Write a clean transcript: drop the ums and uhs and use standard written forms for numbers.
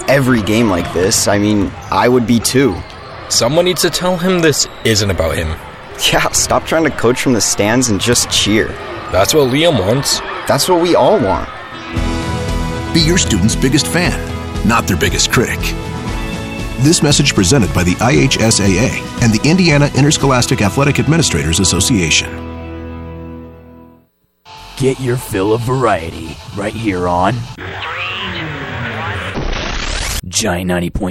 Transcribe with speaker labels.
Speaker 1: every game like this. I mean, I would be too.
Speaker 2: Someone needs to tell him this isn't about him.
Speaker 1: Yeah, stop trying to coach from the stands and just cheer.
Speaker 2: That's what Liam wants.
Speaker 1: That's what we all want.
Speaker 3: Be your student's biggest fan, not their biggest critic. This message presented by the IHSAA and the Indiana Interscholastic Athletic Administrators Association.
Speaker 4: Get your fill of variety right here on Giant 90.9.